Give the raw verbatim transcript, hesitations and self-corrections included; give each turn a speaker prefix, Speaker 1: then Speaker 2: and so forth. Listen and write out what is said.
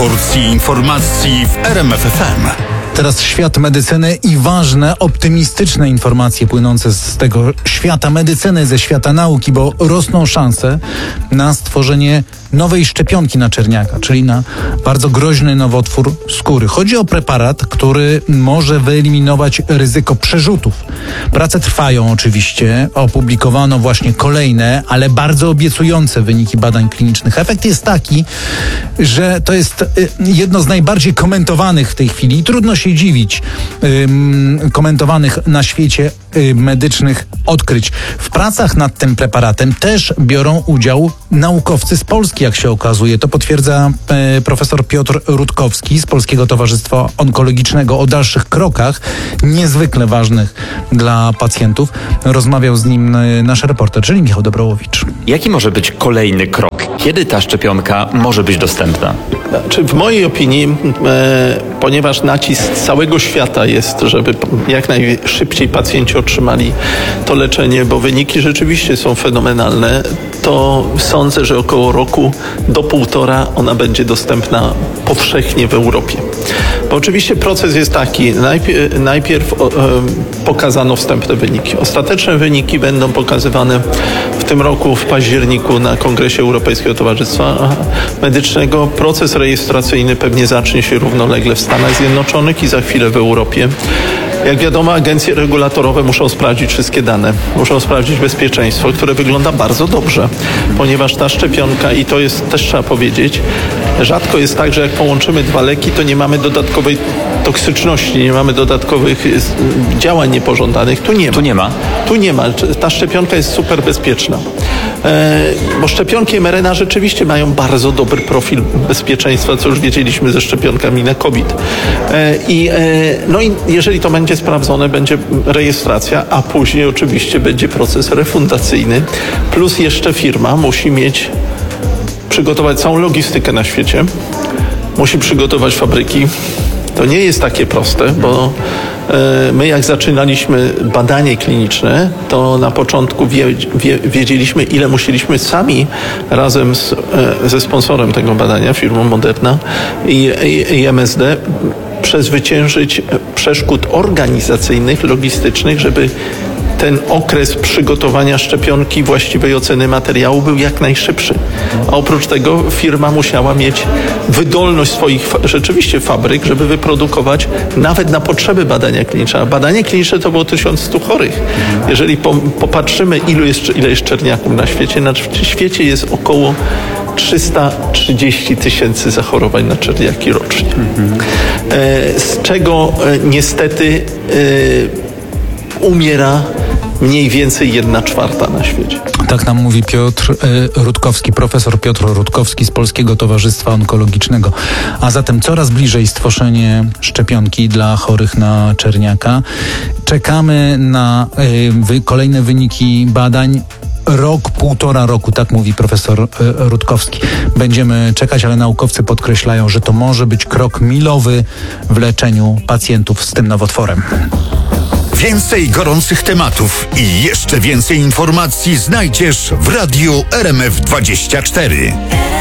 Speaker 1: porcji informacji w R M F F M.
Speaker 2: Teraz świat medycyny i ważne, optymistyczne informacje płynące z tego świata medycyny, ze świata nauki, bo rosną szanse na stworzenie nowej szczepionki na czerniaka, czyli na bardzo groźny nowotwór skóry. Chodzi o preparat, który może wyeliminować ryzyko przerzutów. Prace trwają oczywiście, opublikowano właśnie kolejne, ale bardzo obiecujące wyniki badań klinicznych. Efekt jest taki, że to jest jedno z najbardziej komentowanych w tej chwili i trudno się dziwić komentowanych na świecie medycznych odkryć. W pracach nad tym preparatem też biorą udział naukowcy z Polski, jak się okazuje. To potwierdza e, profesor Piotr Rutkowski z Polskiego Towarzystwa Onkologicznego o dalszych krokach, niezwykle ważnych dla pacjentów. Rozmawiał z nim e, nasz reporter, czyli Michał Dobrołowicz.
Speaker 3: Jaki może być kolejny krok? Kiedy ta szczepionka może być dostępna?
Speaker 4: Znaczy, w mojej opinii, e, ponieważ nacisk całego świata jest, żeby jak najszybciej pacjenci otrzymali to leczenie, bo wyniki rzeczywiście są fenomenalne, to sądzę, że około roku do półtora ona będzie dostępna powszechnie w Europie. Bo oczywiście proces jest taki, najpierw, najpierw o, e, pokazano wstępne wyniki. Ostateczne wyniki będą pokazywane w tym roku w październiku na Kongresie Europejskiego Towarzystwa Medycznego. Proces rejestracyjny pewnie zacznie się równolegle w Stanach Zjednoczonych i za chwilę w Europie. Jak wiadomo, agencje regulatorowe muszą sprawdzić wszystkie dane, muszą sprawdzić bezpieczeństwo, które wygląda bardzo dobrze, ponieważ ta szczepionka, i to jest też trzeba powiedzieć, rzadko jest tak, że jak połączymy dwa leki, to nie mamy dodatkowej toksyczności, nie mamy dodatkowych działań niepożądanych. Tu nie ma.
Speaker 3: Tu nie ma?
Speaker 4: Tu nie ma. Ta szczepionka jest super bezpieczna. E, bo szczepionki em er en a rzeczywiście mają bardzo dobry profil bezpieczeństwa, co już wiedzieliśmy ze szczepionkami na COVID. E, i, e, no i jeżeli to będzie sprawdzone, będzie rejestracja, a później oczywiście będzie proces refundacyjny, plus jeszcze firma musi mieć, przygotować całą logistykę na świecie, musi przygotować fabryki. To nie jest takie proste, bo my jak zaczynaliśmy badanie kliniczne, to na początku wie, wie, wiedzieliśmy, ile musieliśmy sami razem z, ze sponsorem tego badania, firmą Moderna i, i, i em es de, przezwyciężyć przeszkód organizacyjnych, logistycznych, żeby ten okres przygotowania szczepionki, właściwej oceny materiału był jak najszybszy. A oprócz tego firma musiała mieć wydolność swoich rzeczywiście fabryk, żeby wyprodukować nawet na potrzeby badania klinicznego. A badanie kliniczne to było tysiąc sto chorych. Jeżeli po, popatrzymy, ilu jest, ile jest czerniaków na świecie, na świecie jest około trzysta trzydzieści tysięcy zachorowań na czerniaki rocznie. E, z czego e, niestety e, umiera mniej więcej jedna czwarta na świecie.
Speaker 2: Tak nam mówi Piotr y, Rutkowski, profesor Piotr Rutkowski z Polskiego Towarzystwa Onkologicznego. A zatem coraz bliżej stworzenie szczepionki dla chorych na czerniaka. Czekamy na y, wy, kolejne wyniki badań. Rok, półtora roku, tak mówi profesor y, Rutkowski. Będziemy czekać, ale naukowcy podkreślają, że to może być krok milowy w leczeniu pacjentów z tym nowotworem.
Speaker 1: Więcej gorących tematów i jeszcze więcej informacji znajdziesz w Radiu R M F dwadzieścia cztery.